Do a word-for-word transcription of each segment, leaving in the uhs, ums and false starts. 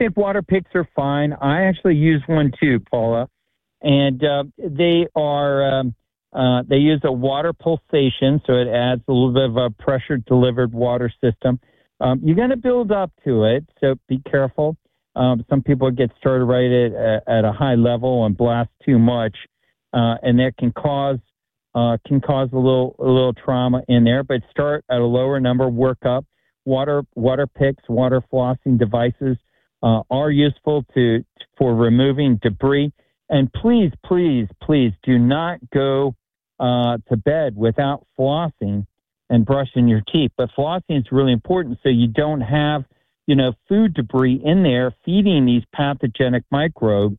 think water picks are fine. I actually use one too, Paula, and uh, they are um, uh, they use a water pulsation, so it adds a little bit of a pressure delivered water system. Um, you're going to build up to it, so be careful. Um, some people get started right at, at a high level and blast too much, uh, and that can cause uh, can cause a little a little trauma in there. But start at a lower number, work up. Water water picks, water flossing devices uh, are useful to for removing debris. And please, please, please do not go uh, to bed without flossing and brushing your teeth. But flossing is really important so you don't have, you know, food debris in there feeding these pathogenic microbes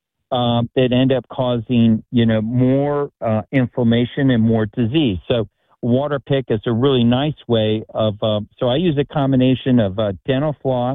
uh, that end up causing, you know, more uh, inflammation and more disease. So water pick is a really nice way of, uh, so I use a combination of uh, dental floss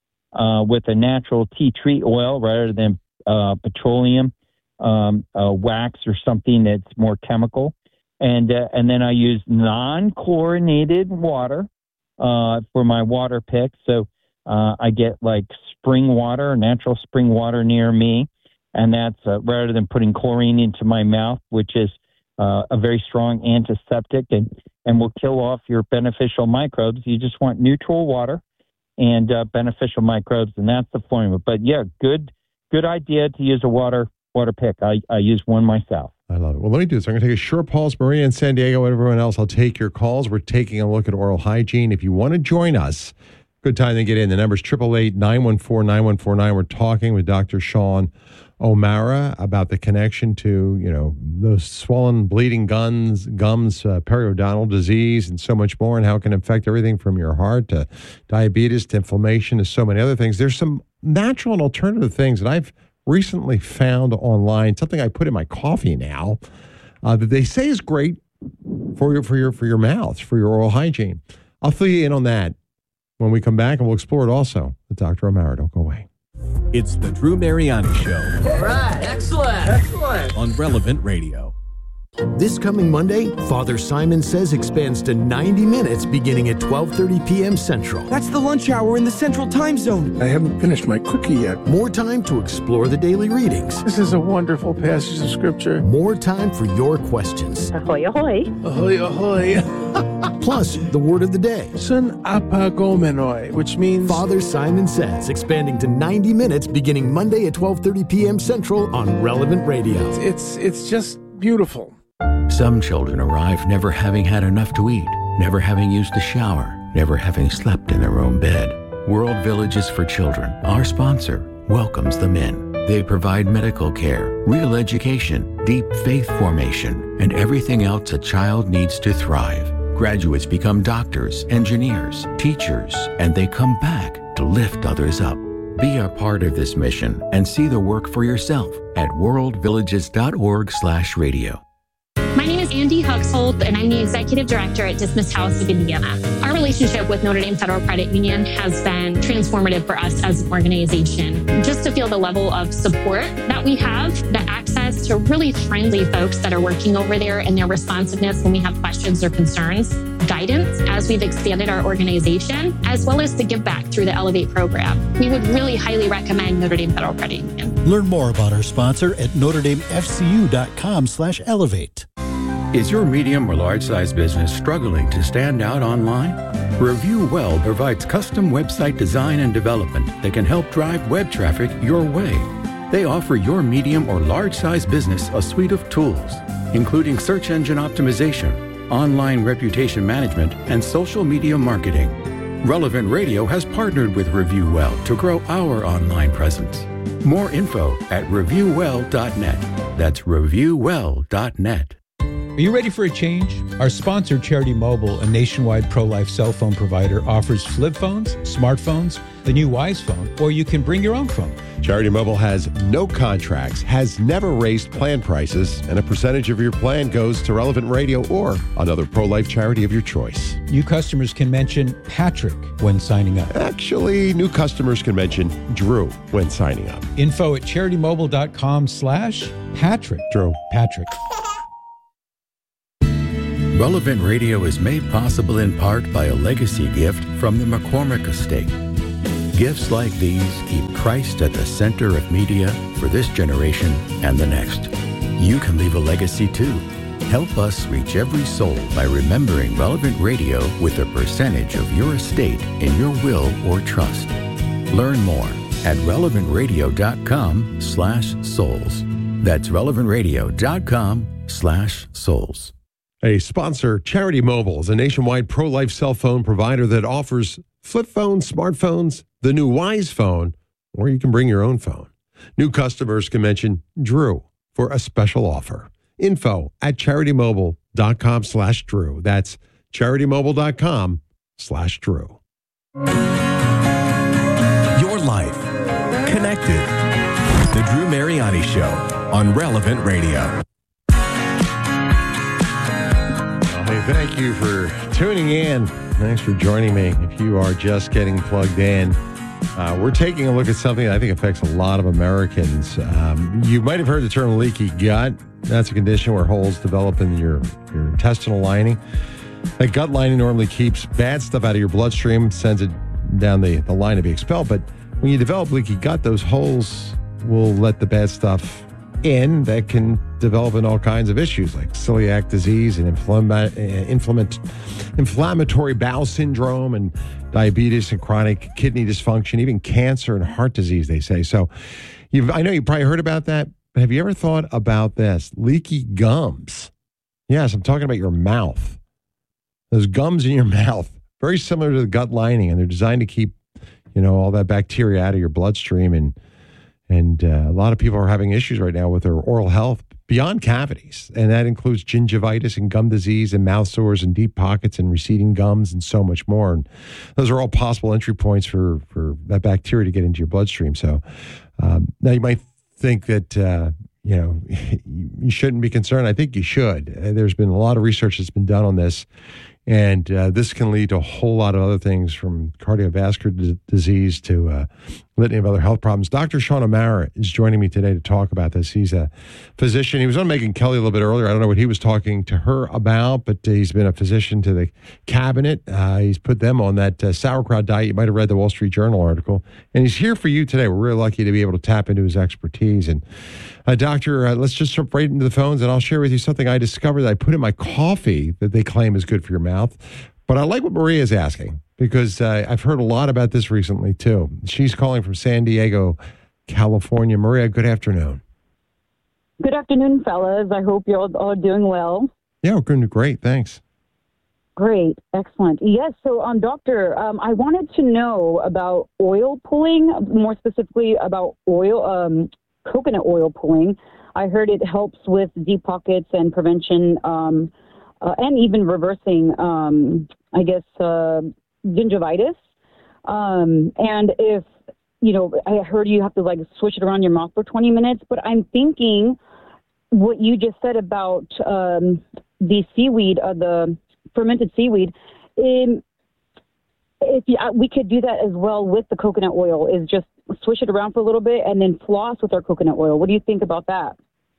uh, with a natural tea tree oil rather than uh, petroleum um, uh, wax or something that's more chemical. And, uh, and then I use non-chlorinated water uh, for my water pick. So uh, I get like spring water, natural spring water near me. And that's uh, rather than putting chlorine into my mouth, which is uh, a very strong antiseptic and, and will kill off your beneficial microbes. You just want neutral water and uh, beneficial microbes, and that's the formula. But yeah, good good idea to use a water water pick. I, I use one myself. I love it. Well, let me do this. I'm going to take a short pause. Maria in San Diego, and everyone else, I'll take your calls. We're taking a look at oral hygiene. If you want to join us, good time to get in. The number's eight eight eight, nine one four, nine one four nine. We're talking with Doctor Sean O'Mara about the connection to, you know, those swollen, bleeding gums, gums, uh, periodontal disease, and so much more, and how it can affect everything from your heart to diabetes to inflammation to so many other things. There's some natural and alternative things that I've recently found online, something I put in my coffee now, uh, that they say is great for your for your for your mouth, for your oral hygiene. I'll fill you in on that when we come back, and we'll explore it also with Doctor O'Mara. Don't go away. It's the Drew Mariani Show. All right, excellent, excellent. On Relevant Radio. This coming Monday, Father Simon Says expands to ninety minutes beginning at twelve thirty p.m. Central. That's the lunch hour in the Central Time Zone. I haven't finished my cookie yet. More time to explore the daily readings. This is a wonderful passage of Scripture. More time for your questions. Ahoy, ahoy. Ahoy, ahoy. Plus, the word of the day. Sun apagomenoi, which means... Father Simon Says, expanding to ninety minutes beginning Monday at twelve thirty p.m. Central on Relevant Radio. It's, it's just beautiful. Some children arrive never having had enough to eat, never having used a shower, never having slept in their own bed. World Villages for Children, our sponsor, welcomes them in. They provide medical care, real education, deep faith formation, and everything else a child needs to thrive. Graduates become doctors, engineers, teachers, and they come back to lift others up. Be a part of this mission and see the work for yourself at worldvillages.org slash radio. My name is Andy Huxhold, and I'm the Executive Director at Dismissed House of Indiana. Our relationship with Notre Dame Federal Credit Union has been transformative for us as an organization. Just to feel the level of support that we have, the access to really friendly folks that are working over there and their responsiveness when we have questions or concerns, guidance as we've expanded our organization, as well as the give back through the Elevate program. We would really highly recommend Notre Dame Federal Credit Union. Learn more about our sponsor at NotreDameFCU.com slash elevate. Is your medium or large size business struggling to stand out online? Review Well provides custom website design and development that can help drive web traffic your way. They offer your medium or large size business a suite of tools, including search engine optimization, online reputation management, and social media marketing. Relevant Radio has partnered with Review Well to grow our online presence. More info at review well dot net. That's review well dot net. Are you ready for a change? Our sponsor, Charity Mobile, a nationwide pro-life cell phone provider, offers flip phones, smartphones, the new Wise phone, or you can bring your own phone. Charity Mobile has no contracts, has never raised plan prices, and a percentage of your plan goes to Relevant Radio or another pro-life charity of your choice. New customers can mention Patrick when signing up. Actually, new customers can mention Drew when signing up. Info at CharityMobile.com slash Patrick. Drew. Patrick. Relevant Radio is made possible in part by a legacy gift from the McCormick Estate. Gifts like these keep Christ at the center of media for this generation and the next. You can leave a legacy too. Help us reach every soul by remembering Relevant Radio with a percentage of your estate in your will or trust. Learn more at relevantradio.com slash souls. That's relevantradio.com slash souls. A sponsor, Charity Mobile, is a nationwide pro-life cell phone provider that offers flip phones, smartphones, the new Wise phone, or you can bring your own phone. New customers can mention Drew for a special offer. Info at charitymobile.com slash Drew. That's charitymobile.com slash Drew. Your life connected. The Drew Mariani Show on Relevant Radio. Well, hey, thank you for tuning in. Thanks for joining me. If you are just getting plugged in, uh, we're taking a look at something that I think affects a lot of Americans. Um, you might have heard the term leaky gut. That's a condition where holes develop in your, your intestinal lining. That gut lining normally keeps bad stuff out of your bloodstream, sends it down the, the line to be expelled. But when you develop leaky gut, those holes will let the bad stuff in that can develop in all kinds of issues like celiac disease and inflama- inflammatory inflammatory bowel syndrome and diabetes and chronic kidney dysfunction, even cancer and heart disease, they say. So you've, I know you probably heard about that, but have you ever thought about this? Leaky gums. Yes, I'm talking about your mouth. Those gums in your mouth, very similar to the gut lining, and they're designed to keep, you know, all that bacteria out of your bloodstream. And And uh, a lot of people are having issues right now with their oral health beyond cavities. And that includes gingivitis and gum disease and mouth sores and deep pockets and receding gums and so much more. And those are all possible entry points for, for that bacteria to get into your bloodstream. So um, now you might think that, uh, you know, you shouldn't be concerned. I think you should. There's been a lot of research that's been done on this. And uh, this can lead to a whole lot of other things, from cardiovascular d- disease to uh, litany of other health problems. Doctor Sean O'Mara is joining me today to talk about this. He's a physician. He was on Megyn Kelly a little bit earlier. I don't know what he was talking to her about, but uh, he's been a physician to the cabinet. Uh, he's put them on that uh, sauerkraut diet. You might have read the Wall Street Journal article. And he's here for you today. We're really lucky to be able to tap into his expertise. And uh, Doctor, uh, let's just jump right into the phones, and I'll share with you something I discovered that I put in my coffee that they claim is good for your mouth. But I like what Maria is asking, because uh, I've heard a lot about this recently, too. She's calling from San Diego, California. Maria, good afternoon. Good afternoon, fellas. I hope you're all, all doing well. Yeah, we're doing great. Thanks. Great. Excellent. Yes. So, um, doctor, um, I wanted to know about oil pulling, more specifically about oil, um, coconut oil pulling. I heard it helps with deep pockets and prevention, um, uh, and even reversing, um, I guess, uh, gingivitis. Um, and if, you know, I heard you have to like swish it around your mouth for twenty minutes, but I'm thinking what you just said about um, the seaweed, uh, the fermented seaweed, in, if you, uh, we could do that as well with the coconut oil, is just swish it around for a little bit and then floss with our coconut oil. What do you think about that?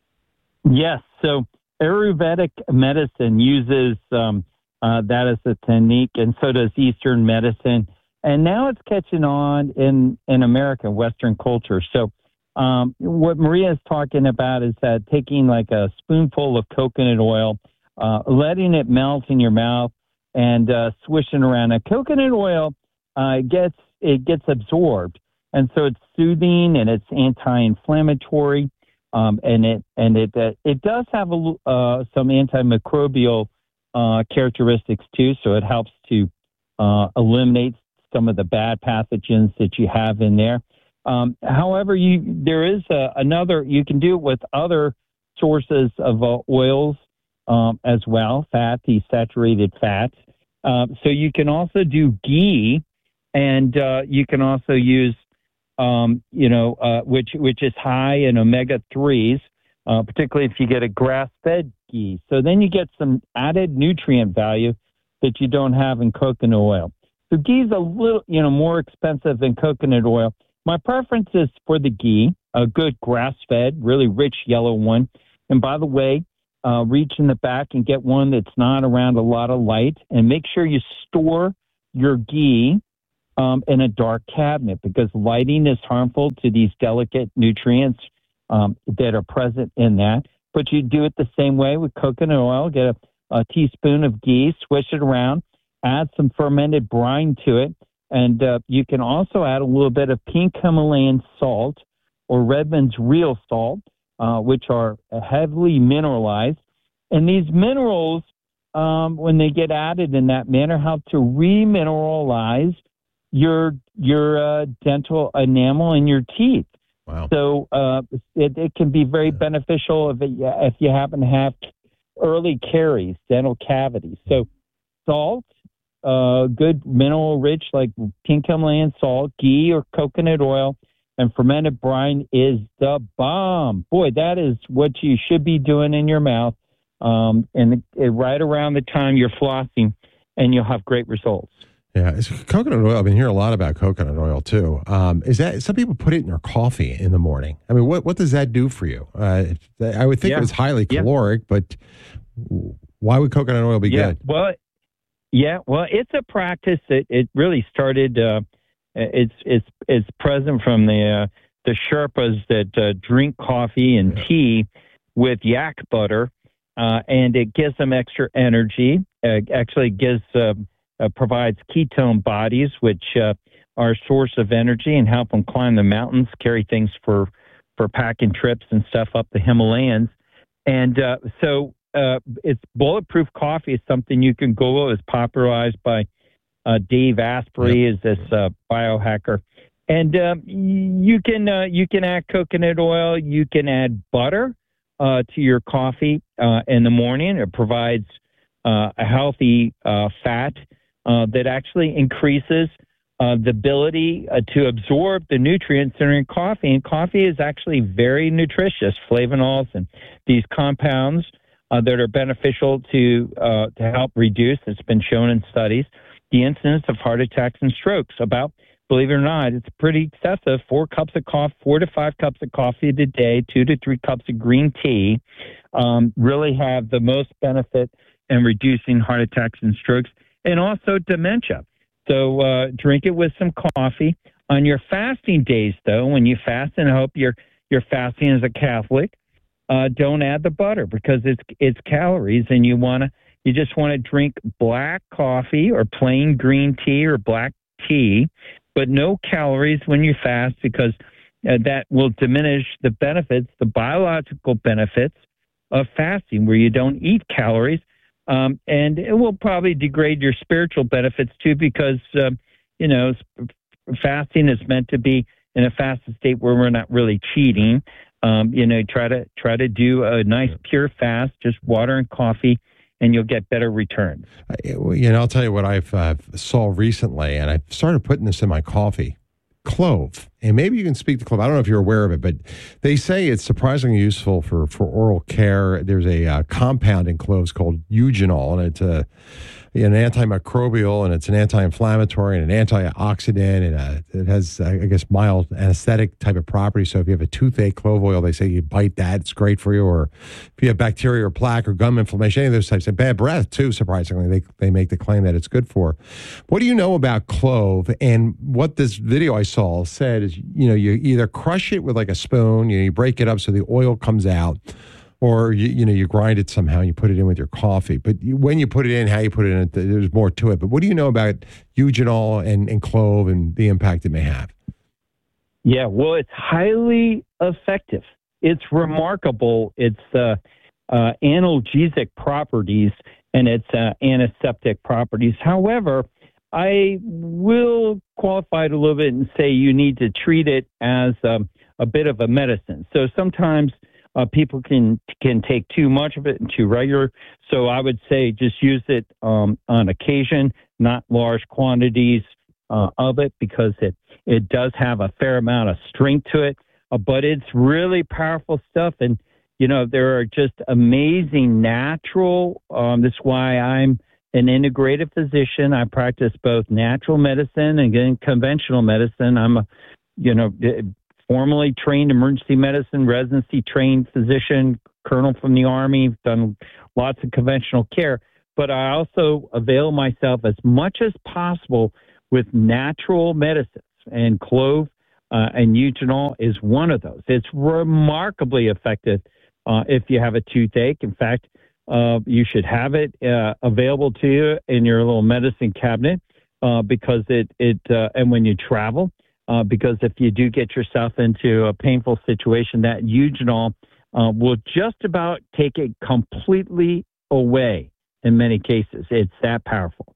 Yes. So Ayurvedic medicine uses um, uh, that as a technique, and so does Eastern medicine. And now it's catching on in, in America, Western culture. So um, what Maria is talking about is that taking like a spoonful of coconut oil, uh, letting it melt in your mouth, and uh, swishing around. Now, coconut oil uh, gets it gets absorbed, and so it's soothing and it's anti-inflammatory, um, and it and it uh, it does have a, uh, some antimicrobial uh, characteristics too. So it helps to uh, eliminate some of the bad pathogens that you have in there. Um, however, you there is a, another, you can do it with other sources of uh, oils um, as well, fat, these saturated fats. Uh, so you can also do ghee, and uh, you can also use, um, you know, uh, which which is high in omega threes, uh, particularly if you get a grass-fed ghee. So then you get some added nutrient value that you don't have in coconut oil. So ghee is a little, you know, more expensive than coconut oil. My preference is for the ghee, a good grass-fed, really rich yellow one. And by the way, uh, reach in the back and get one that's not around a lot of light, and make sure you store your ghee um, in a dark cabinet because lighting is harmful to these delicate nutrients um, that are present in that. But you do it the same way with coconut oil. Get a, a teaspoon of ghee, swish it around, add some fermented brine to it, and uh, you can also add a little bit of pink Himalayan salt or Redmond's real salt, uh, which are heavily mineralized. And these minerals, um, when they get added in that manner, help to remineralize your your uh, dental enamel in your teeth. Wow. So uh, it, it can be very beneficial if, it, if you happen to have early caries, dental cavities. So salt, uh, good mineral rich like pink Himalayan salt, ghee or coconut oil, and fermented brine is the bomb. Boy, that is what you should be doing in your mouth um, and uh, right around the time you're flossing, and you'll have great results. Yeah, it's coconut oil. I've been hearing a lot about coconut oil too. Um, is that some people put it in their coffee in the morning? I mean, what what does that do for you? Uh, I would think yeah. it was highly yeah. caloric, but why would coconut oil be yeah. good? Well, yeah, well, it's a practice that it really started. Uh, it's it's it's present from the uh, the Sherpas that uh, drink coffee and yeah. tea with yak butter, uh, and it gives them extra energy. Uh, actually, gives uh, Uh, provides ketone bodies, which uh, are a source of energy and help them climb the mountains, carry things for, for packing trips and stuff up the Himalayas. And uh, so uh, it's bulletproof coffee is something you can Google. It's popularized by uh, Dave Asprey, yep. is this uh, biohacker. And um, you can uh, you can add coconut oil. You can add butter uh, to your coffee uh, in the morning. It provides uh, a healthy uh, fat Uh, that actually increases uh, the ability uh, to absorb the nutrients that are in coffee. And coffee is actually very nutritious, flavonols and these compounds uh, that are beneficial to uh, to help reduce, it's been shown in studies, the incidence of heart attacks and strokes. About, believe it or not, it's pretty excessive. Four cups of coffee, four to five cups of coffee a day, two to three cups of green tea um, really have the most benefit in reducing heart attacks and strokes. And also dementia. So uh, drink it with some coffee. On your fasting days, though, when you fast, and I hope you're you're fasting as a Catholic, uh, don't add the butter because it's it's calories, and you wanna you just want to drink black coffee or plain green tea or black tea, but no calories when you fast because uh, that will diminish the benefits, the biological benefits of fasting, where you don't eat calories. Um, and it will probably degrade your spiritual benefits too, because, uh, you know, fasting is meant to be in a fasted state where we're not really cheating. Um, you know, try to try to do a nice pure fast, just water and coffee, and you'll get better returns. You know, I'll tell you what I've uh, saw recently, and I started putting this in my coffee. Clove, and maybe you can speak to clove. I don't know if you're aware of it, but they say it's surprisingly useful for, for oral care. There's a uh, compound in cloves called eugenol, and it's a, an antimicrobial, and it's an anti-inflammatory, and an antioxidant, and uh, it has, I guess, mild anesthetic type of property. So if you have a toothache, clove oil, they say you bite that, it's great for you. Or if you have bacteria or plaque or gum inflammation, any of those types, and bad breath too, surprisingly, they, they make the claim that it's good for. What do you know about clove? And what this video I saw said is, you know, you either crush it with like a spoon, you know, you break it up so the oil comes out, or you, you know, you grind it somehow and you put it in with your coffee. But you, when you put it in, how you put it in, there's more to it. But what do you know about eugenol and, and clove and the impact it may have? Yeah, well, it's highly effective. It's remarkable. It's uh, uh, analgesic properties and its uh, antiseptic properties. However, I will qualify it a little bit and say you need to treat it as um, a bit of a medicine. So sometimes uh, people can can take too much of it and too regular. So I would say just use it um, on occasion, not large quantities uh, of it, because it, it does have a fair amount of strength to it. Uh, but it's really powerful stuff. And, you know, there are just amazing natural. Um, that's why I'm an integrative physician. I practice both natural medicine and again, conventional medicine. I'm a, you know, formally trained emergency medicine, residency trained physician, colonel from the Army, done lots of conventional care. But I also avail myself as much as possible with natural medicines, and clove uh, and eugenol is one of those. It's remarkably effective uh, if you have a toothache. In fact, uh, you should have it uh, available to you in your little medicine cabinet uh, because it, it uh, and when you travel, uh, because if you do get yourself into a painful situation, that eugenol uh, will just about take it completely away in many cases. It's that powerful.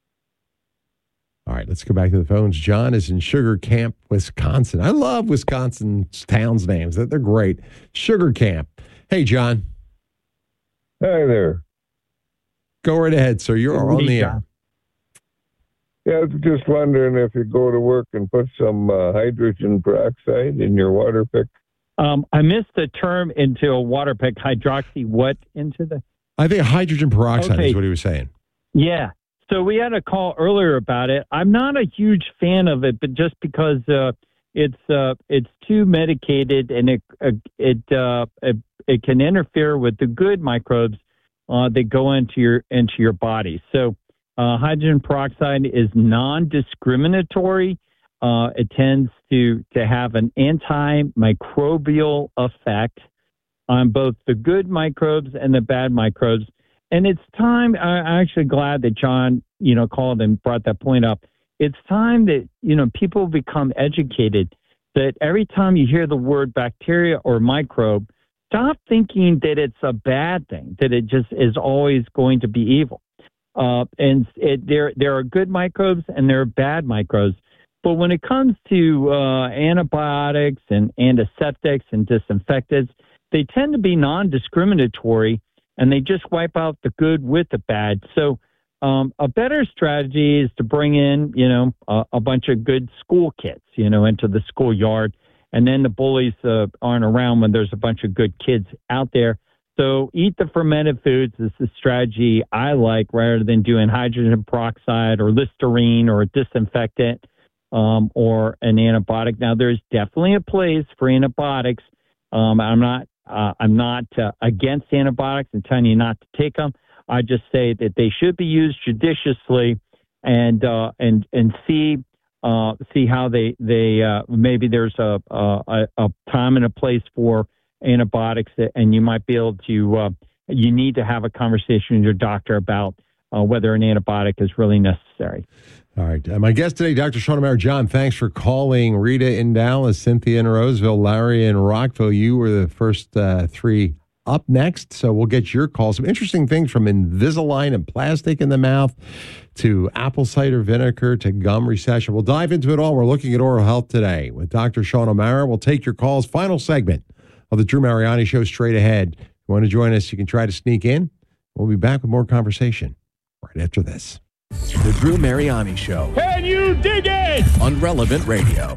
All right, let's go back to the phones. John is in Sugar Camp, Wisconsin. I love Wisconsin's towns' names. They're great. Sugar Camp. Hey, John. Hi there. Go right ahead, sir. You're on the air. Yeah, I was just wondering if you go to work and put some uh, hydrogen peroxide in your water pick. Um, I missed the term into a water pick. Hydroxy what into the? I think hydrogen peroxide okay. is what he was saying. Yeah. So we had a call earlier about it. I'm not a huge fan of it, but just because uh, it's uh, it's too medicated and it uh, it, uh, it it can interfere with the good microbes uh, that go into your into your body. So uh, hydrogen peroxide is non-discriminatory. Uh, it tends to to have an antimicrobial effect on both the good microbes and the bad microbes. And it's time, I'm actually glad that John, you know, called and brought that point up. It's time that, you know, people become educated that every time you hear the word bacteria or microbe, stop thinking that it's a bad thing, that it just is always going to be evil. Uh, and it, there, there are good microbes and there are bad microbes. But when it comes to uh, antibiotics and antiseptics and disinfectants, they tend to be non-discriminatory, and they just wipe out the good with the bad. So um, a better strategy is to bring in, you know, a, a bunch of good school kids, you know, into the schoolyard. And then the bullies uh, aren't around when there's a bunch of good kids out there. So eat the fermented foods is the strategy I like, rather than doing hydrogen peroxide or Listerine or a disinfectant um, or an antibiotic. Now, there's definitely a place for antibiotics. Um, I'm not Uh, I'm not uh, against antibiotics and telling you not to take them. I just say that they should be used judiciously, and uh, and and see uh, see how they they uh, maybe there's a, a a time and a place for antibiotics, and you might be able to. Uh, you need to have a conversation with your doctor about uh, whether an antibiotic is really necessary. All right. Uh, my guest today, Doctor Sean O'Mara. John, thanks for calling. Rita in Dallas, Cynthia in Roseville, Larry in Rockville. You were the first uh, three up next, so we'll get your call. Some interesting things from Invisalign and plastic in the mouth to apple cider vinegar to gum recession. We'll dive into it all. We're looking at oral health today with Doctor Sean O'Mara. We'll take your calls. Final segment of the Drew Mariani Show straight ahead. If you want to join us, you can try to sneak in. We'll be back with more conversation right after this. The Drew Mariani Show. Can you dig it? On Relevant Radio.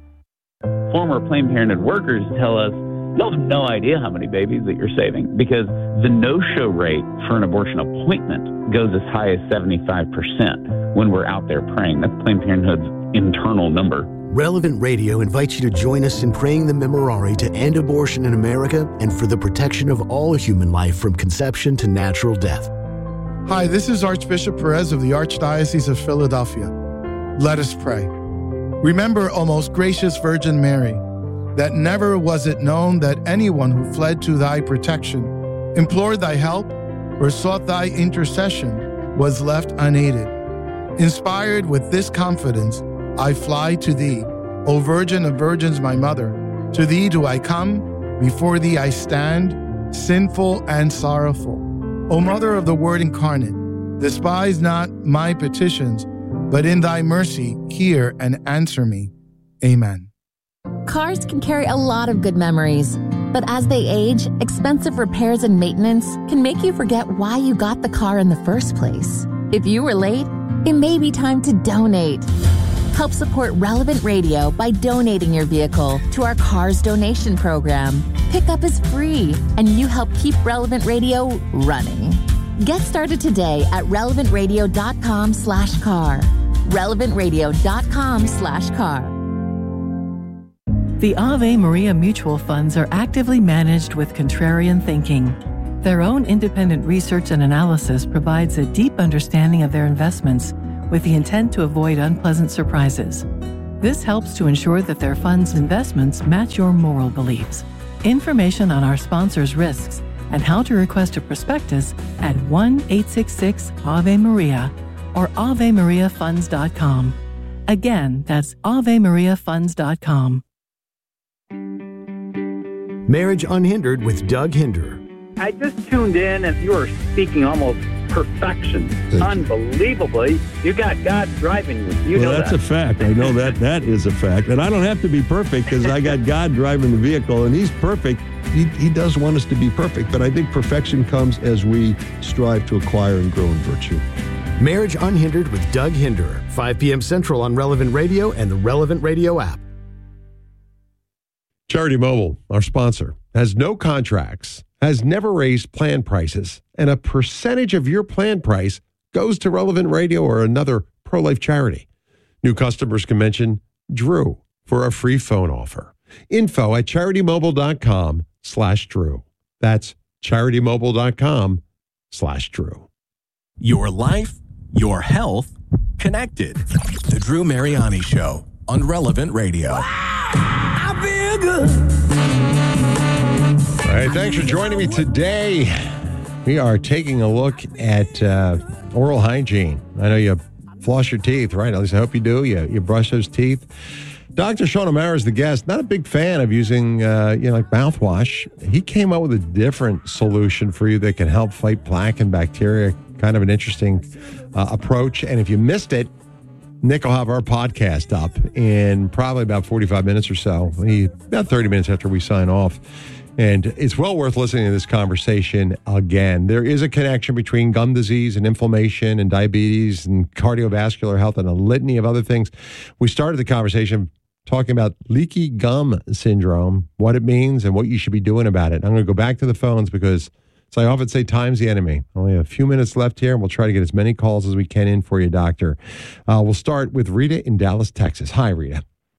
Former Planned Parenthood workers tell us you'll have no idea how many babies that you're saving, because the no-show rate for an abortion appointment goes as high as seventy-five percent when we're out there praying. That's Planned Parenthood's internal number. Relevant Radio invites you to join us in praying the Memorare to end abortion in America and for the protection of all human life from conception to natural death. Hi, this is Archbishop Perez of the Archdiocese of Philadelphia. Let us pray. Remember, O most gracious Virgin Mary, that never was it known that anyone who fled to thy protection, implored thy help, or sought thy intercession was left unaided. Inspired with this confidence, I fly to thee, O Virgin of Virgins, my mother. To thee do I come, before thee I stand, sinful and sorrowful. O Mother of the Word incarnate, despise not my petitions, but in thy mercy hear and answer me. Amen. Cars can carry a lot of good memories, but as they age, expensive repairs and maintenance can make you forget why you got the car in the first place. If you were late, it may be time to donate. Help support Relevant Radio by donating your vehicle to our Cars Donation Program. Pickup is free, and you help keep Relevant Radio running. Get started today at relevantradio.com slash car. relevantradio.com slash car. The Ave Maria Mutual Funds are actively managed with contrarian thinking. Their own independent research and analysis provides a deep understanding of their investments, with the intent to avoid unpleasant surprises. This helps to ensure that their fund's investments match your moral beliefs. Information on our sponsors' risks and how to request a prospectus at one eight six six Ave Maria or ave maria funds dot com. Again, that's ave maria funds dot com. Marriage Unhindered with Doug Hinder. I just tuned in and you were speaking almost perfection. Unbelievably. You got God driving you. You well, know that's that. a fact. I know that that is a fact. And I don't have to be perfect because I got God driving the vehicle and he's perfect. He, he does want us to be perfect, but I think perfection comes as we strive to acquire and grow in virtue. Marriage Unhindered with Doug Hinder, five p.m. Central on Relevant Radio and the Relevant Radio app. Charity Mobile, our sponsor, has no contracts, has never raised plan prices, and a percentage of your plan price goes to Relevant Radio or another pro-life charity. New customers can mention Drew for a free phone offer. Info at CharityMobile.com slash Drew. That's CharityMobile.com slash Drew. Your life, your health, connected. The Drew Mariani Show on Relevant Radio. I feel good. All right, thanks for joining me today. We are taking a look at uh, oral hygiene. I know you floss your teeth, right? At least I hope you do. You, you brush those teeth. Doctor Sean O'Mara is the guest. Not a big fan of using, uh, you know, like mouthwash. He came up with a different solution for you that can help fight plaque and bacteria. Kind of an interesting uh, approach. And if you missed it, Nick will have our podcast up in probably about forty-five minutes or so, he, about thirty minutes after we sign off. And it's well worth listening to this conversation again. There is a connection between gum disease and inflammation and diabetes and cardiovascular health and a litany of other things. We started the conversation talking about leaky gum syndrome, what it means and what you should be doing about it. I'm going to go back to the phones because, as I often say, time's the enemy. Only a few minutes left here, and we'll try to get as many calls as we can in for you, Doctor. Uh, we'll start with Rita in Dallas, Texas. Hi, Rita.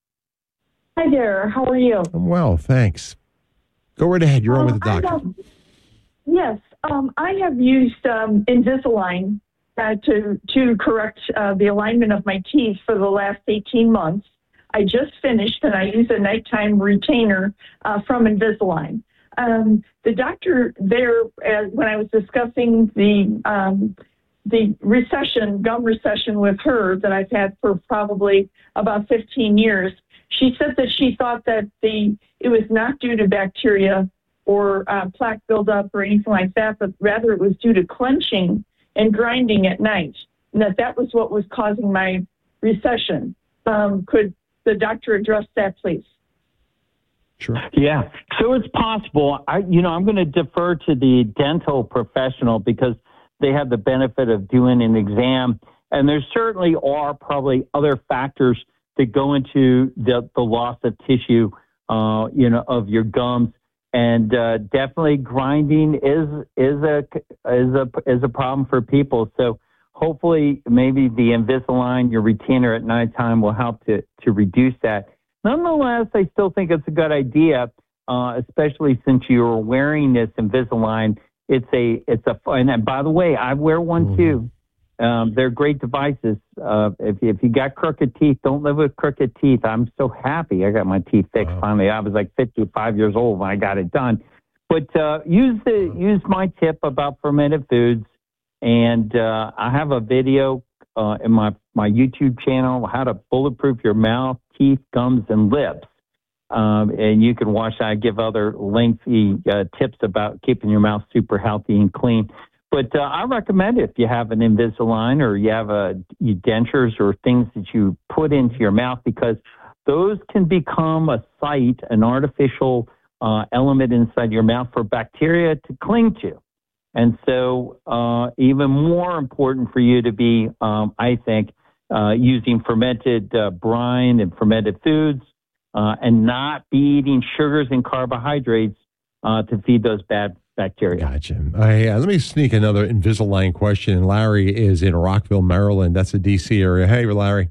Hi there. How are you? I'm well, thanks. Go right ahead. You're um, on with the doctor. Have, yes. Um, I have used um, Invisalign uh, to, to correct uh, the alignment of my teeth for the last eighteen months. I just finished, and I use a nighttime retainer uh, from Invisalign. Um, the doctor there, uh, when I was discussing the um, the recession, gum recession with her that I've had for probably about fifteen years, she said that she thought that the it was not due to bacteria or uh, plaque buildup or anything like that, but rather it was due to clenching and grinding at night, and that that was what was causing my recession. Um, could the doctor address that, please? Sure. Yeah. So it's possible. I, you know, I'm going to defer to the dental professional because they have the benefit of doing an exam. And there certainly are probably other factors that go into the, the loss of tissue, uh, you know, of your gums. And uh, definitely grinding is is a is a is a problem for people. So hopefully, maybe the Invisalign, your retainer at nighttime, will help to to reduce that. Nonetheless, I still think it's a good idea, uh, especially since you're wearing this Invisalign. It's a, it's a, and by the way, I wear one mm-hmm. too. Um, they're great devices. Uh, if if you got crooked teeth, don't live with crooked teeth. I'm so happy I got my teeth fixed wow. finally. I was like fifty-five years old when I got it done. But uh, use the use my tip about fermented foods, and uh, I have a video uh, in my my YouTube channel how to bulletproof your mouth, teeth, gums, and lips. Um, and you can watch. I give other lengthy uh, tips about keeping your mouth super healthy and clean. But uh, I recommend it if you have an Invisalign or you have a you dentures or things that you put into your mouth, because those can become a site, an artificial uh, element inside your mouth for bacteria to cling to. And so uh, even more important for you to be, um, I think, uh, using fermented uh, brine and fermented foods uh, and not be eating sugars and carbohydrates uh, to feed those bad bacteria. Gotcha. I, uh, let me sneak another Invisalign question. Larry is in Rockville, Maryland. That's the D C area. Hey, Larry.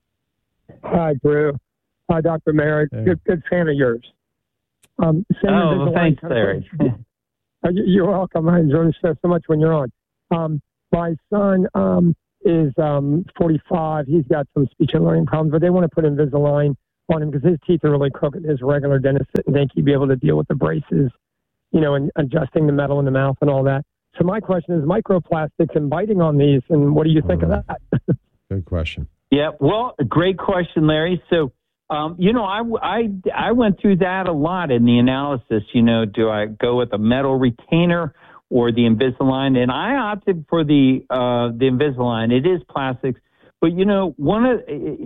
Hi, Drew. Hi, Doctor Merritt. Hey. Good, good fan of yours. Um, oh, well, thanks, Larry. You're welcome. I enjoy the show so much when you're on. Um, my son um, is um, forty-five. He's got some speech and learning problems, but they want to put Invisalign on him because his teeth are really crooked. His regular dentist didn't think he'd be able to deal with the braces, you know, and adjusting the metal in the mouth and all that. So my question is microplastics and biting on these, and what do you think right. of that? Good question. Yeah, well, great question, Larry. So, um, you know, I, I, I went through that a lot in the analysis. You know, do I go with a metal retainer or the Invisalign? And I opted for the uh, the Invisalign. It is plastics. But, you know, one of,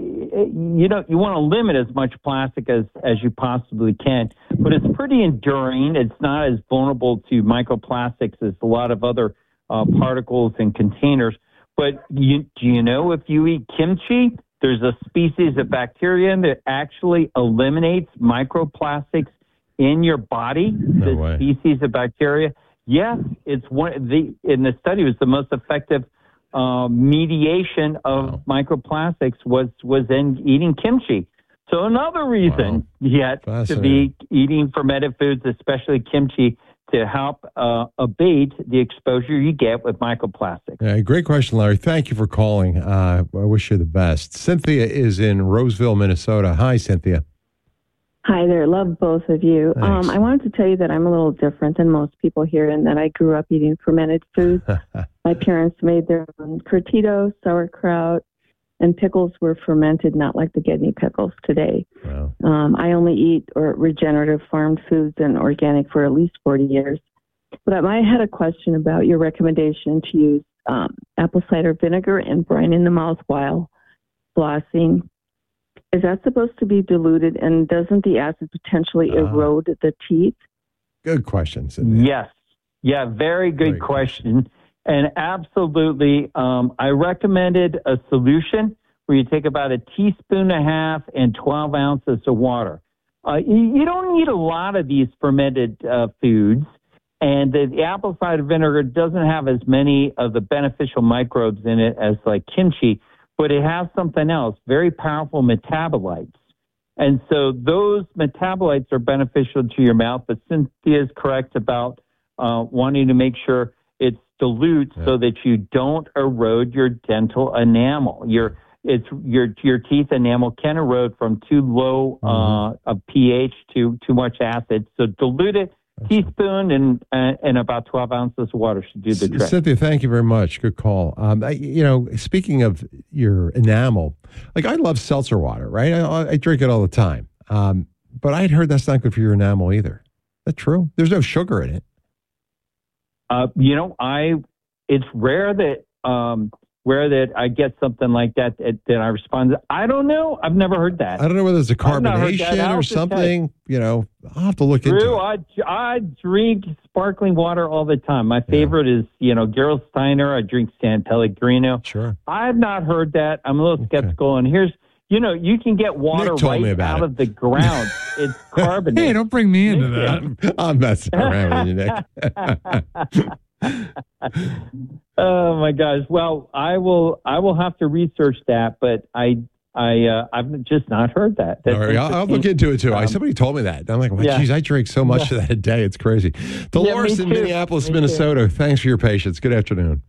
you know, you want to limit as much plastic as, as you possibly can, but it's pretty enduring. It's not as vulnerable to microplastics as a lot of other uh, particles and containers. But you, do you know if you eat kimchi, there's a species of bacteria that actually eliminates microplastics in your body? No the way. Species of bacteria. Yes, it's one. The in the study it was the most effective uh, mediation of wow. microplastics was was in eating kimchi. So another reason wow. yet to be eating fermented foods, especially kimchi, to help uh, abate the exposure you get with microplastics. Yeah, great question, Larry. Thank you for calling. Uh, I wish you the best. Cynthia is in Roseville, Minnesota. Hi, Cynthia. Hi there. Love both of you. Um, I wanted to tell you that I'm a little different than most people here in that I grew up eating fermented foods. My parents made their own curtido, sauerkraut, and pickles were fermented, not like the Gedney pickles today. Wow. Um, I only eat or regenerative farmed foods and organic for at least forty years. But I had a question about your recommendation to use um, apple cider vinegar and brine in the mouth while flossing. Is that supposed to be diluted, and doesn't the acid potentially uh, erode the teeth? Good question, Cynthia. Yes. Yeah, very good Great question. question. And absolutely, um, I recommended a solution where you take about a teaspoon and a half and twelve ounces of water. Uh, you, you don't need a lot of these fermented uh, foods, and the, the apple cider vinegar doesn't have as many of the beneficial microbes in it as like kimchi, but it has something else, very powerful metabolites. And so those metabolites are beneficial to your mouth, but Cynthia is correct about uh, wanting to make sure it's dilute yeah. so that you don't erode your dental enamel. Your it's your your teeth enamel can erode from too low mm-hmm. uh, a pH to too much acid. So dilute it, teaspoon and uh, and about twelve ounces of water should do the trick. Cynthia, thank you very much. Good call. Um, I, you know, speaking of your enamel, like I love seltzer water, right? I, I drink it all the time. Um, but I'd heard that's not good for your enamel either. Is that true? There's no sugar in it. Uh, you know, I it's rare that um, rare that I get something like that that, that I respond to. I don't know. I've never heard that. I don't know whether it's a carbonation or something. You know, I'll have to look Drew, into it. I, I drink sparkling water all the time. My favorite yeah. is, you know, Gerolsteiner. I drink San Pellegrino. Sure. I've not heard that. I'm a little skeptical. Okay. And here's, you know, you can get water right out it. of the ground. It's carbonated. Hey, don't bring me into that. I'm messing around with you, Nick. Oh my gosh! Well, I will. I will have to research that, but I, I, uh, I've just not heard that. All right, I'll, I'll look into it too. Um, Somebody told me that. I'm like, well, yeah. geez, I drink so much yeah. of that a day. It's crazy. Dolores yeah, in Minneapolis, me Minnesota. Too. Thanks for your patience. Good afternoon.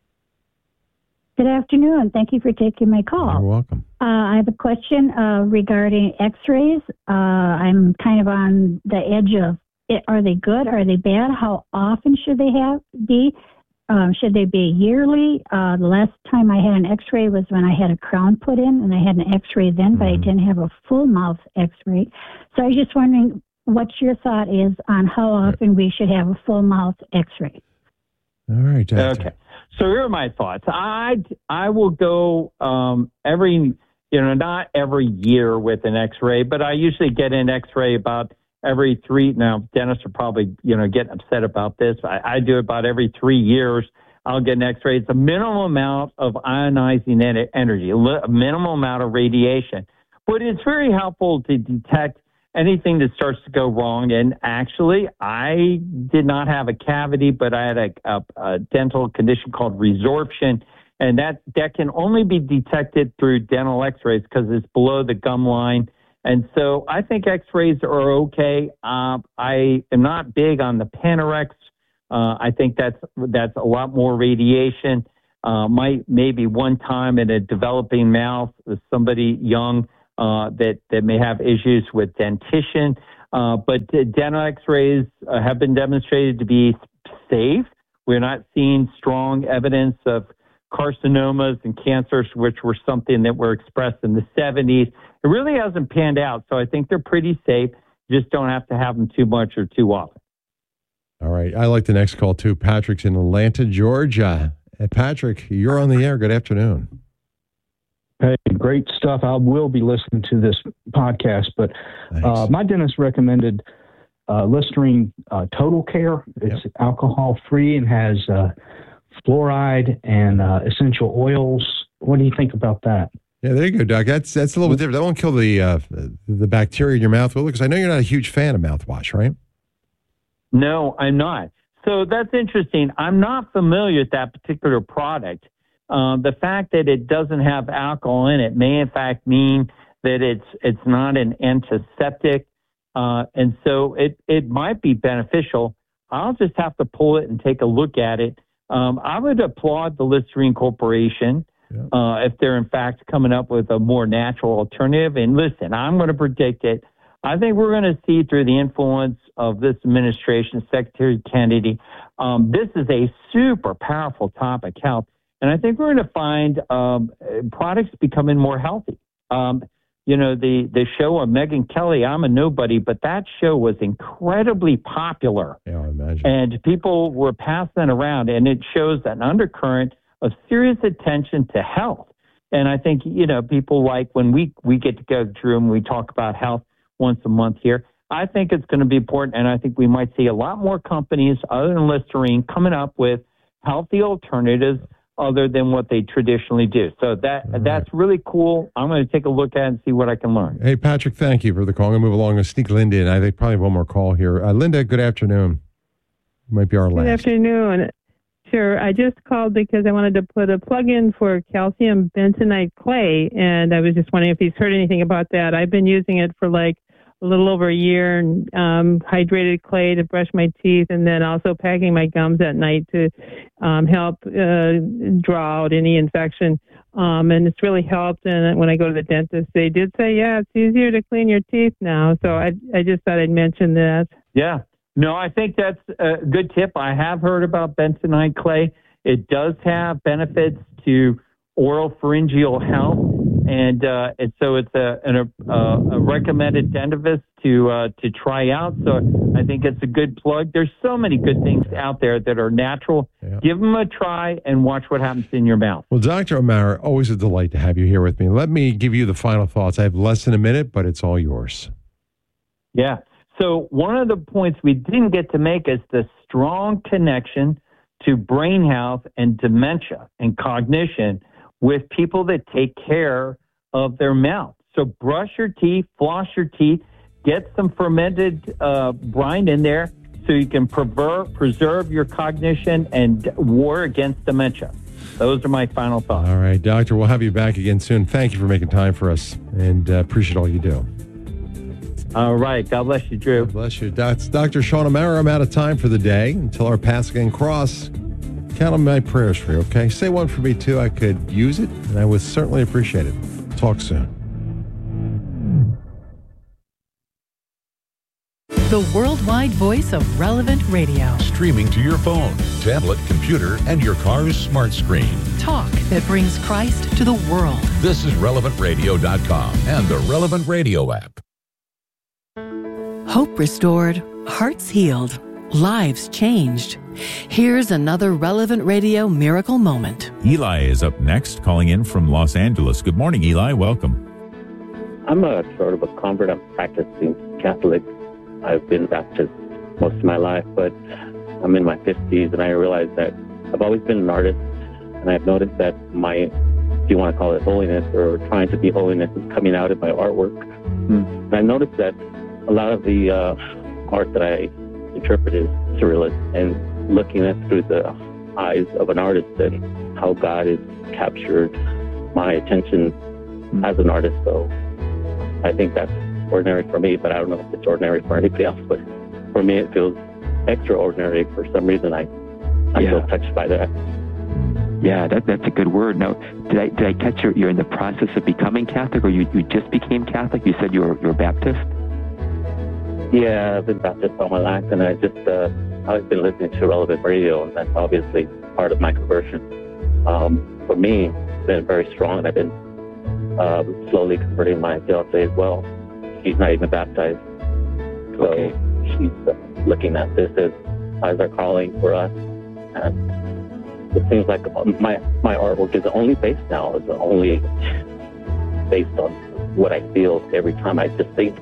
Good afternoon. Thank you for taking my call. You're welcome. Uh, I have a question uh, regarding X-rays. Uh, I'm kind of on the edge of, it. Are they good? Are they bad? How often should they have be? Um, should they be yearly? Uh, the last time I had an X-ray was when I had a crown put in, and I had an X-ray then, mm-hmm. but I didn't have a full mouth X-ray. So I was just wondering what your thought is on how often we should have a full mouth X-ray. All right, doctor. Okay. So here are my thoughts. I I will go um, every, you know, not every year with an X-ray, but I usually get an X-ray about every three. Now, dentists are probably, you know, getting upset about this. I, I do it about every three years. I'll get an X-ray. It's a minimal amount of ionizing en- energy, a minimal amount of radiation. But it's very helpful to detect anything that starts to go wrong. And actually, I did not have a cavity, but I had a, a, a dental condition called resorption. And that, that can only be detected through dental X-rays because it's below the gum line. And so I think X-rays are okay. Uh, I am not big on the Panorex. Uh, I think that's that's a lot more radiation. uh, might maybe one time in a developing mouth, somebody young uh, that, that may have issues with dentition. Uh, but dental x-rays uh, have been demonstrated to be safe. We're not seeing strong evidence of carcinomas and cancers, which were something that were expressed in the seventies. It really hasn't panned out, so I think they're pretty safe. You just don't have to have them too much or too often. All right. I like the next call, too. Patrick's in Atlanta, Georgia. Hey, Patrick, you're on the air. Good afternoon. Hey, great stuff. I will be listening to this podcast, but uh, my dentist recommended uh, Listerine uh, Total Care. It's yep. alcohol-free and has uh, fluoride and uh, essential oils. What do you think about that? Yeah, there you go, Doc. That's that's a little bit different. That won't kill the uh, the bacteria in your mouth, will it? Because I know you're not a huge fan of mouthwash, right? No, I'm not. So that's interesting. I'm not familiar with that particular product. Uh, the fact that it doesn't have alcohol in it may, in fact, mean that it's it's not an antiseptic, uh, and so it it might be beneficial. I'll just have to pull it and take a look at it. Um, I would applaud the Listerine Corporation yeah. uh, if they're, in fact, coming up with a more natural alternative. And listen, I'm going to predict it. I think we're going to see through the influence of this administration, Secretary Kennedy, um, this is a super powerful topic, health. And I think we're going to find um, products becoming more healthy. Um, you know, the, the show of Megyn Kelly, I'm a nobody, but that show was incredibly popular. Yeah, I imagine. And people were passing it around, and it shows an undercurrent of serious attention to health. And I think, you know, people like when we, we get together, Drew, and we talk about health once a month here, I think it's going to be important, and I think we might see a lot more companies other than Listerine coming up with healthy alternatives other than what they traditionally do. So that right. that's really cool. I'm going to take a look at it and see what I can learn. Hey, Patrick, thank you for the call. I'm going to move along and sneak Linda in. I think probably one more call here. Uh, Linda, good afternoon. Might be our last. Good afternoon. Sure. I just called because I wanted to put a plug in for calcium bentonite clay, and I was just wondering if he's heard anything about that. I've been using it for like a little over a year, and um, hydrated clay to brush my teeth, and then also packing my gums at night to um, help uh, draw out any infection. Um, and it's really helped. And when I go to the dentist, they did say, yeah, it's easier to clean your teeth now. So I, I just thought I'd mention that. Yeah. No, I think that's a good tip. I have heard about bentonite clay. It does have benefits to oral pharyngeal health. And, uh, and so it's a, an, a, a recommended dentist to uh, to try out. So I think it's a good plug. There's so many good things out there that are natural. Yeah. Give them a try and watch what happens in your mouth. Well, Doctor O'Mara, always a delight to have you here with me. Let me give you the final thoughts. I have less than a minute, but it's all yours. Yeah. So one of the points we didn't get to make is the strong connection to brain health and dementia and cognition with people that take care of their mouth. So brush your teeth, floss your teeth, get some fermented uh, brine in there so you can prever- preserve your cognition and war against dementia. Those are my final thoughts. All right, Doctor, we'll have you back again soon. Thank you for making time for us, and uh, appreciate all you do. All right. God bless you, Drew. God bless you. That's Doctor Sean O'Mara. I'm out of time for the day. Until our paths again cross, count on my prayers for you, okay? Say one for me, too. I could use it, and I would certainly appreciate it. Talk soon. The worldwide voice of Relevant Radio. Streaming to your phone, tablet, computer, and your car's smart screen. Talk that brings Christ to the world. This is relevant radio dot com and the Relevant Radio app. Hope restored, hearts healed, lives changed. Here's another Relevant Radio miracle moment. Eli is up next, calling in from Los Angeles. Good morning, Eli. Welcome. I'm a sort of a convert. I'm practicing Catholic. I've been Baptist most of my life, but I'm in my fifties, and I realize that I've always been an artist, and I've noticed that my, if you want to call it holiness or trying to be holiness, is coming out in my artwork. Mm. And I noticed that a lot of the uh, art that I interpret is surrealist, and looking at through the eyes of an artist and how God has captured my attention mm. as an artist. So I think that's ordinary for me, but I don't know if it's ordinary for anybody else. But for me, it feels extraordinary. For some reason, I, I yeah. feel touched by that. Yeah, that, that's a good word. Now, did I did I catch you? You're in the process of becoming Catholic, or you, you just became Catholic? You said you were, you were Baptist? Yeah, I've been Baptist all my life, and I just, uh, I've been listening to Relevant Radio, and that's obviously part of my conversion. Um, for me, it's been very strong, and I've been uh, slowly converting my fiancée as well. She's not even baptized. So okay. she's uh, looking at this as, as our calling for us. And it seems like my, my artwork is only based now, is only based on what I feel every time I just think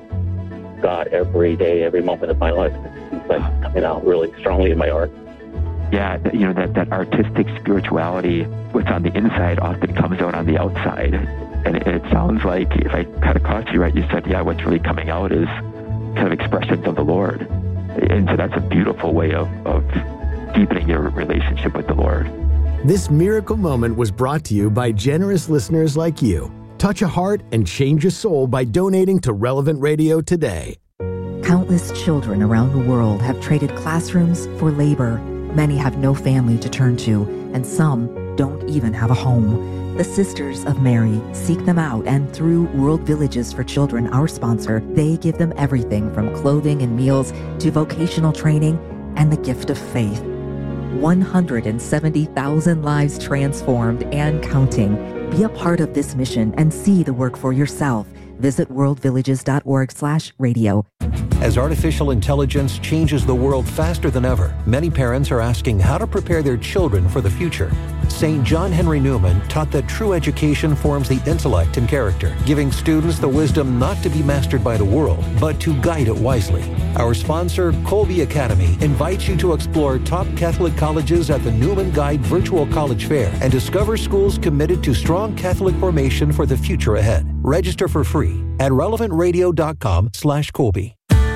God every day, every moment of my life. It seems like coming out really strongly in my art. Yeah, you know, that, that artistic spirituality, what's on the inside often comes out on the outside. And it, it sounds like, if I kind of caught you right, you said, yeah, what's really coming out is kind of expressions of the Lord. And so that's a beautiful way of, of deepening your relationship with the Lord. This miracle moment was brought to you by generous listeners like you. Touch a heart and change a soul by donating to Relevant Radio today. Countless children around the world have traded classrooms for labor. Many have no family to turn to, and some don't even have a home. The Sisters of Mary seek them out, and through World Villages for Children, our sponsor, they give them everything from clothing and meals to vocational training and the gift of faith. one hundred seventy thousand lives transformed and counting. Be a part of this mission and see the work for yourself. Visit worldvillages.org slash radio. As artificial intelligence changes the world faster than ever, many parents are asking how to prepare their children for the future. Saint John Henry Newman taught that true education forms the intellect and character, giving students the wisdom not to be mastered by the world, but to guide it wisely. Our sponsor, Colby Academy, invites you to explore top Catholic colleges at the Newman Guide Virtual College Fair and discover schools committed to strong Catholic formation for the future ahead. Register for free at relevantradio.com slash Colby.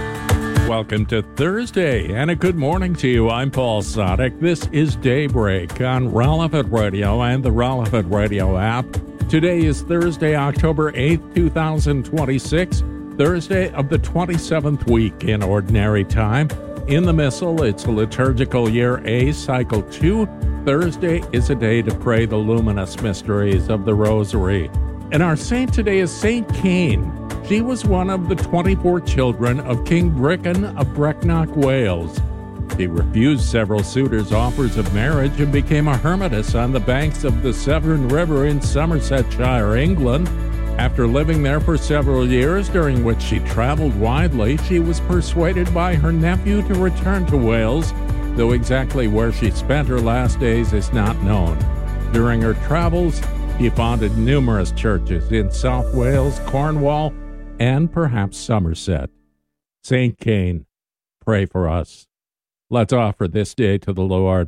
Welcome to Thursday, and a good morning to you. I'm Paul Sadek. This is Daybreak on Relevant Radio and the Relevant Radio app. Today is Thursday, October eighth, twenty twenty-six, Thursday of the twenty-seventh week in Ordinary Time. In the Missal, it's liturgical year A, cycle two. Thursday is a day to pray the luminous mysteries of the Rosary. And our saint today is Saint Cain. She was one of the twenty-four children of King Brychan of Brecknock, Wales. She refused several suitors' offers of marriage and became a hermitess on the banks of the Severn River in Somersetshire, England. After living there for several years, during which she traveled widely, she was persuaded by her nephew to return to Wales, though exactly where she spent her last days is not known. During her travels, she founded numerous churches in South Wales, Cornwall, and perhaps Somerset. Saint Cain, pray for us. Let's offer this day to the Lord.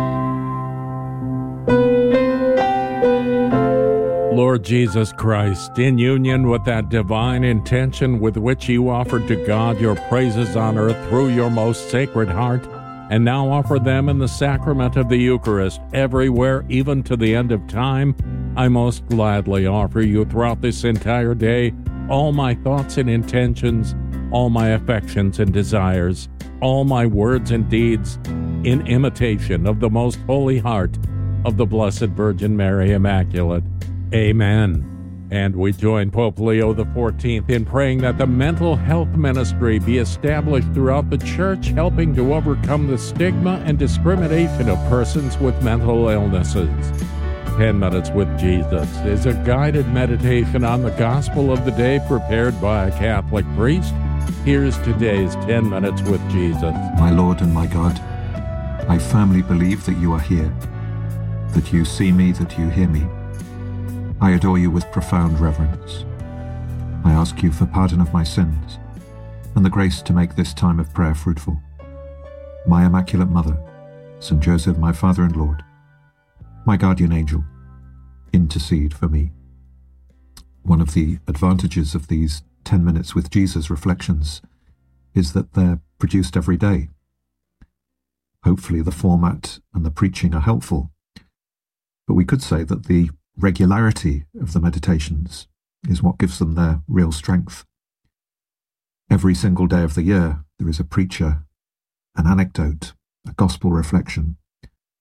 Lord Jesus Christ, in union with that divine intention with which you offered to God your praises on earth through your most sacred heart, and now offer them in the sacrament of the Eucharist everywhere, even to the end of time, I most gladly offer you throughout this entire day all my thoughts and intentions, all my affections and desires, all my words and deeds, in imitation of the most holy heart of the Blessed Virgin Mary Immaculate. Amen. And we join Pope Leo the fourteenth in praying that the mental health ministry be established throughout the Church, helping to overcome the stigma and discrimination of persons with mental illnesses. Ten Minutes with Jesus is a guided meditation on the gospel of the day prepared by a Catholic priest. Here's today's Ten Minutes with Jesus. My Lord and my God, I firmly believe that you are here, that you see me, that you hear me. I adore you with profound reverence. I ask you for pardon of my sins and the grace to make this time of prayer fruitful. My Immaculate Mother, Saint Joseph, my Father and Lord, my guardian angel, intercede for me. One of the advantages of these ten Minutes with Jesus reflections is that they're produced every day. Hopefully the format and the preaching are helpful, but we could say that the regularity of the meditations is what gives them their real strength. Every single day of the year, there is a preacher, an anecdote, a gospel reflection,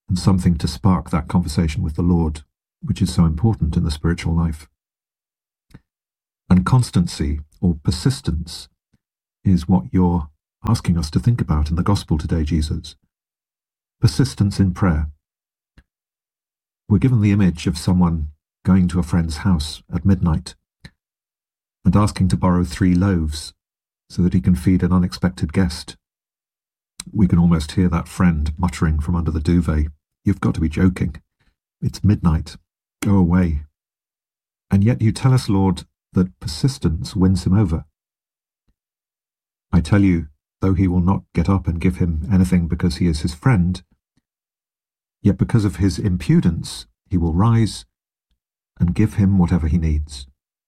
and something to spark that conversation with the Lord, which is so important in the spiritual life. And constancy or persistence is what you're asking us to think about in the gospel today, Jesus. Persistence in prayer. We're given the image of someone going to a friend's house at midnight and asking to borrow three loaves so that he can feed an unexpected guest. We can almost hear that friend muttering from under the duvet, "You've got to be joking. It's midnight. Go away." And yet you tell us, Lord, that persistence wins him over. I tell you, though he will not get up and give him anything because he is his friend, yet because of his impudence he will rise and give him whatever he needs.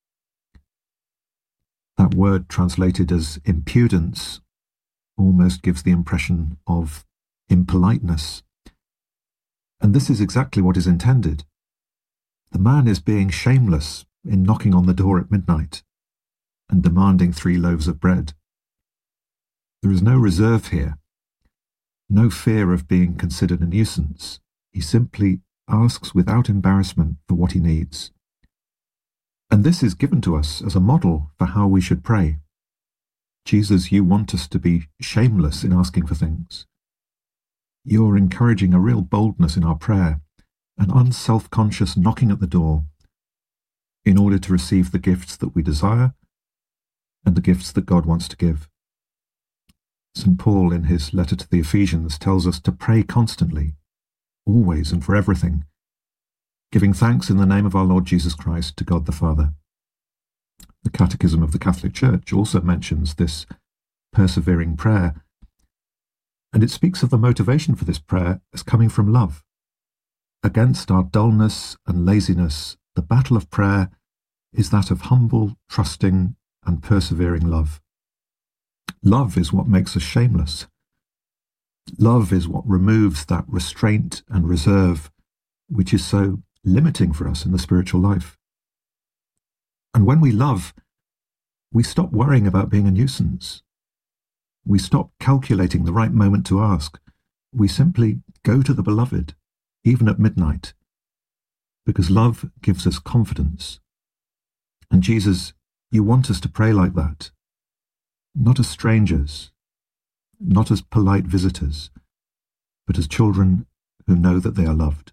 That word translated as impudence almost gives the impression of impoliteness. And this is exactly what is intended. The man is being shameless in knocking on the door at midnight and demanding three loaves of bread. There is no reserve here, no fear of being considered a nuisance. He simply asks without embarrassment for what he needs. And this is given to us as a model for how we should pray. Jesus, you want us to be shameless in asking for things. You're encouraging a real boldness in our prayer, an unself-conscious knocking at the door in order to receive the gifts that we desire and the gifts that God wants to give. Saint Paul, in his letter to the Ephesians, tells us to pray constantly, always and for everything, giving thanks in the name of our Lord Jesus Christ to God the Father. The Catechism of the Catholic Church also mentions this persevering prayer, and it speaks of the motivation for this prayer as coming from love. Against our dullness and laziness, the battle of prayer is that of humble, trusting, and persevering love. Love is what makes us shameless. Love is what removes that restraint and reserve which is so limiting for us in the spiritual life. And when we love, we stop worrying about being a nuisance. We stop calculating the right moment to ask. We simply go to the beloved, even at midnight, because love gives us confidence. And Jesus, you want us to pray like that, not as strangers, not as polite visitors, but as children who know that they are loved.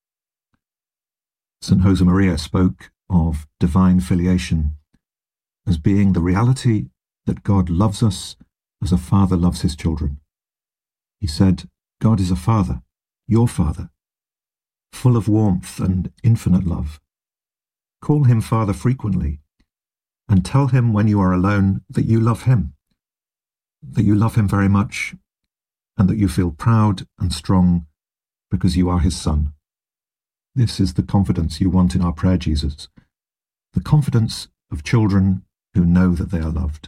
Saint Josemaria spoke of divine filiation as being the reality that God loves us as a father loves his children. He said, God is a father, your father, full of warmth and infinite love. Call him Father frequently, and tell him when you are alone that you love him, that you love him very much, and that you feel proud and strong because you are his son. This is the confidence you want in our prayer, Jesus, the confidence of children who know that they are loved.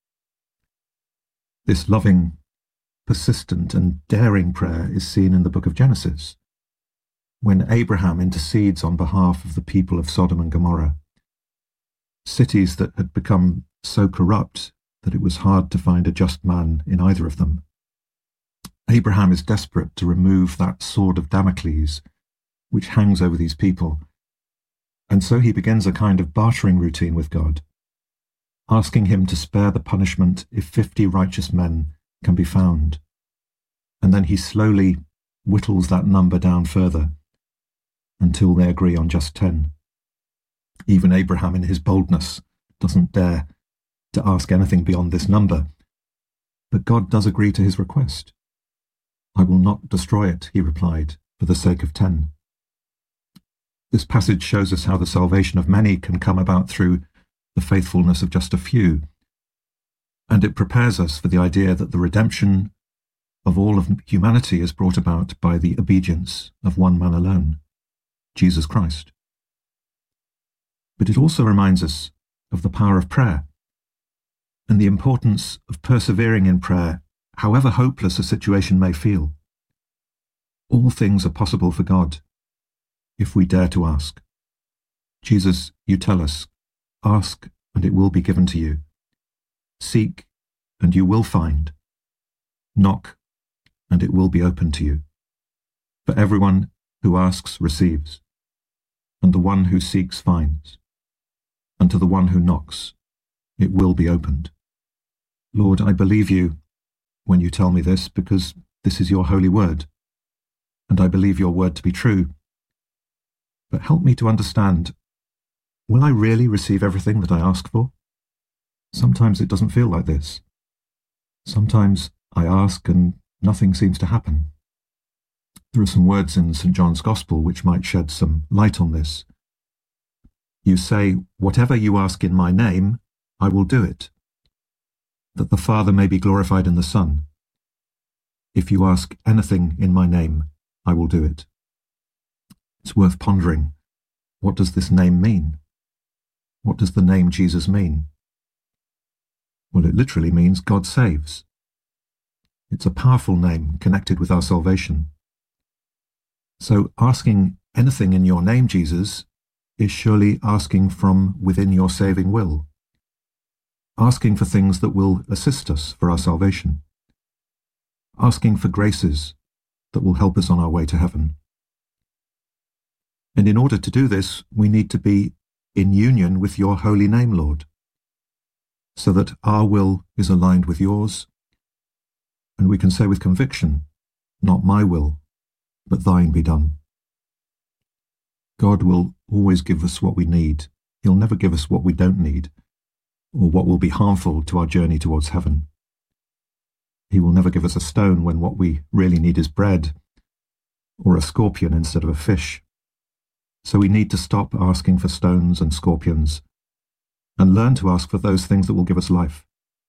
This loving, persistent, and daring prayer is seen in the book of Genesis, when Abraham intercedes on behalf of the people of Sodom and Gomorrah, cities that had become so corrupt that it was hard to find a just man in either of them. Abraham is desperate to remove that sword of Damocles which hangs over these people, and so he begins a kind of bartering routine with God, asking him to spare the punishment if fifty righteous men can be found. And then he slowly whittles that number down further until they agree on just ten. Even Abraham, in his boldness, doesn't dare to ask anything beyond this number, but God does agree to his request. I will not destroy it, he replied, for the sake of ten. This passage shows us how the salvation of many can come about through the faithfulness of just a few, and it prepares us for the idea that the redemption of all of humanity is brought about by the obedience of one man alone, Jesus Christ. But it also reminds us of the power of prayer and the importance of persevering in prayer, however hopeless a situation may feel. All things are possible for God if we dare to ask. Jesus, you tell us, ask and it will be given to you. Seek and you will find. Knock and it will be open to you. For everyone who asks receives, and the one who seeks finds, and to the one who knocks it will be opened. Lord, I believe you when you tell me this, because this is your holy word, and I believe your word to be true. But help me to understand, will I really receive everything that I ask for? Sometimes it doesn't feel like this. Sometimes I ask and nothing seems to happen. There are some words in Saint John's Gospel which might shed some light on this. You say, "Whatever you ask in my name, I will do it, that the Father may be glorified in the Son. If you ask anything in my name, I will do it." It's worth pondering. What does this name mean? What does the name Jesus mean? Well, it literally means God saves. It's a powerful name connected with our salvation. So asking anything in your name, Jesus, is surely asking from within your saving will. Asking for things that will assist us for our salvation. Asking for graces that will help us on our way to heaven. And in order to do this, we need to be in union with your holy name, Lord, so that our will is aligned with yours, and we can say with conviction, "Not my will, but thine be done." God will always give us what we need. He'll never give us what we don't need, or what will be harmful to our journey towards heaven. He will never give us a stone when what we really need is bread, or a scorpion instead of a fish. So we need to stop asking for stones and scorpions, and learn to ask for those things that will give us life.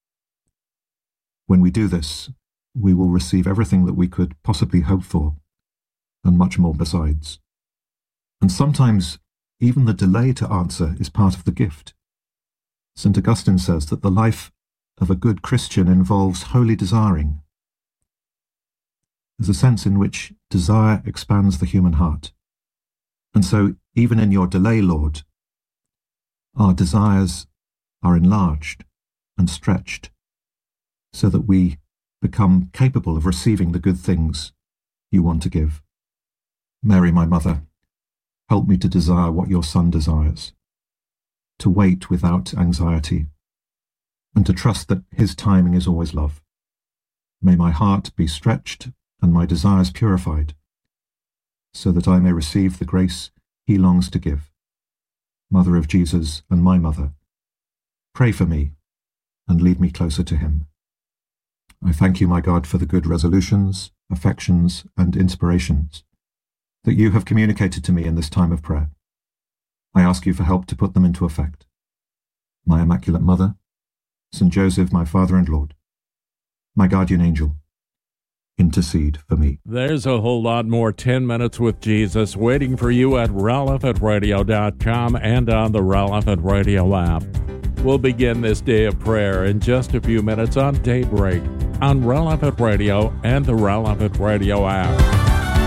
When we do this, we will receive everything that we could possibly hope for, and much more besides. And sometimes even the delay to answer is part of the gift. Saint Augustine says that the life of a good Christian involves holy desiring. There's a sense in which desire expands the human heart. And so, even in your delay, Lord, our desires are enlarged and stretched so that we become capable of receiving the good things you want to give. Mary, my mother, help me to desire what your Son desires, to wait without anxiety, and to trust that his timing is always love. May my heart be stretched and my desires purified, so that I may receive the grace he longs to give. Mother of Jesus and my mother, pray for me and lead me closer to him. I thank you, my God, for the good resolutions, affections, and inspirations that you have communicated to me in this time of prayer. I ask you for help to put them into effect. My Immaculate Mother, Saint Joseph, my Father and Lord, my guardian angel, intercede for me. There's a whole lot more ten minutes with Jesus waiting for you at relevant radio dot com and on the Relevant Radio app. We'll begin this day of prayer in just a few minutes on Daybreak on Relevant Radio and the Relevant Radio app.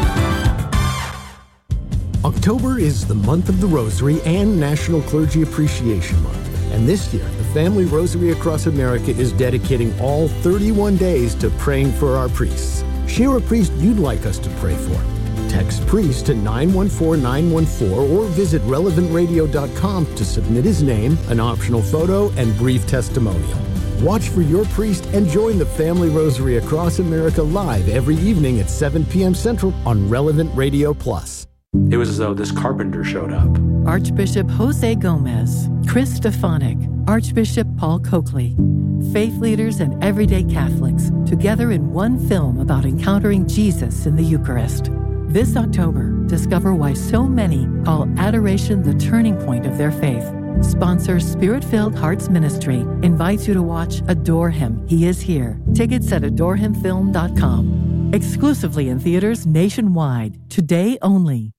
October is the month of the Rosary and National Clergy Appreciation Month. And this year, the Family Rosary Across America is dedicating all thirty-one days to praying for our priests. Share a priest you'd like us to pray for. Text priest to nine one four nine one four or visit relevant radio dot com to submit his name, an optional photo, and brief testimonial. Watch for your priest and join the Family Rosary Across America live every evening at seven p.m. Central on Relevant Radio Plus. It was as though this carpenter showed up. Archbishop Jose Gomez, Chris Stefanik, Archbishop Paul Coakley, faith leaders and everyday Catholics together in one film about encountering Jesus in the Eucharist. This October, discover why so many call adoration the turning point of their faith. Sponsor Spirit-Filled Hearts Ministry invites you to watch Adore Him, He Is Here. Tickets at adore him film dot com. Exclusively in theaters nationwide, today only. Hi,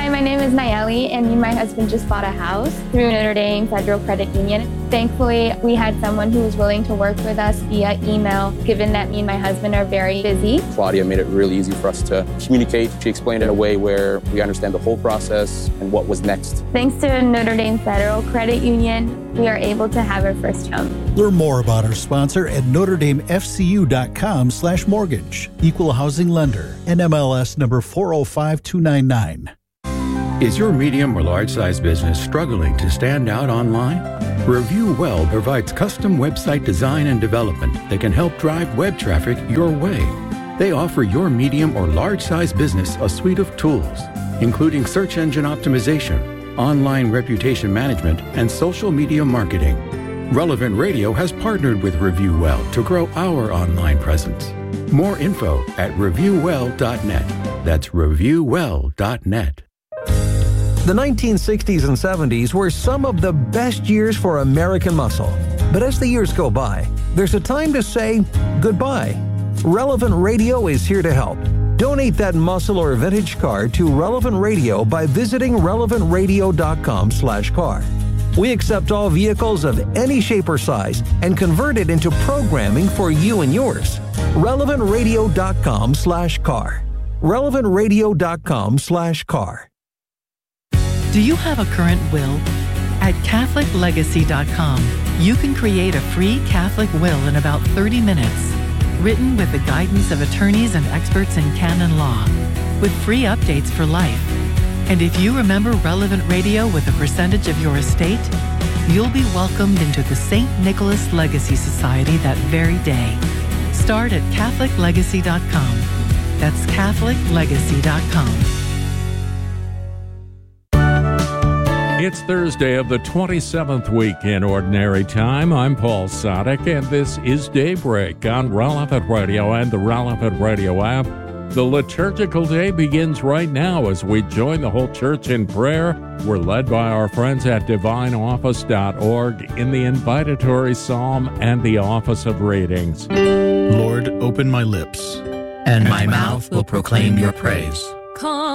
Hi, my name is Nayeli, and me and my husband just bought a house through Notre Dame Federal Credit Union. Thankfully, we had someone who was willing to work with us via email, given that me and my husband are very busy. Claudia made it really easy for us to communicate. She explained it in a way where we understand the whole process and what was next. Thanks to Notre Dame Federal Credit Union, we are able to have our first home. Learn more about our sponsor at notre dame f c u dot com slash mortgage. Equal housing lender. N M L S number four oh five two nine nine. Is your medium or large size business struggling to stand out online? Review Well provides custom website design and development that can help drive web traffic your way. They offer your medium or large size business a suite of tools, including search engine optimization, online reputation management, and social media marketing. Relevant Radio has partnered with Review Well to grow our online presence. More info at review well dot net. That's review well dot net. The nineteen sixties and seventies were some of the best years for American muscle. But as the years go by, there's a time to say goodbye. Relevant Radio is here to help. Donate that muscle or vintage car to Relevant Radio by visiting relevant radio dot com slash car. We accept all vehicles of any shape or size and convert it into programming for you and yours. relevant radio dot com slash car. relevant radio dot com slash car. Do you have a current will? At catholic legacy dot com, you can create a free Catholic will in about thirty minutes, written with the guidance of attorneys and experts in canon law, with free updates for life. And if you remember Relevant Radio with a percentage of your estate, you'll be welcomed into the Saint Nicholas Legacy Society that very day. Start at catholic legacy dot com. That's catholic legacy dot com. It's Thursday of the twenty-seventh week in Ordinary Time. I'm Paul Sadek, and this is Daybreak on Relevant Radio and the Relevant Radio app. The liturgical day begins right now as we join the whole church in prayer. We're led by our friends at divine office dot org in the invitatory psalm and the office of readings. Lord, open my lips, and my mouth will proclaim your praise. Come.